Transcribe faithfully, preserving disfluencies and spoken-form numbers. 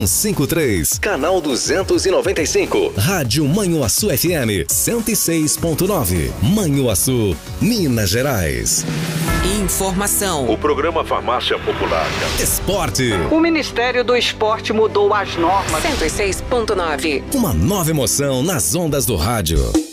cinco três, canal duzentos e noventa e cinco, Rádio Manhuaçu F M cento e seis ponto nove, Manhuaçu, Minas Gerais. Informação. O programa Farmácia Popular. Esporte. O Ministério do Esporte mudou as normas. cento e seis ponto nove. Uma nova emoção nas ondas do rádio.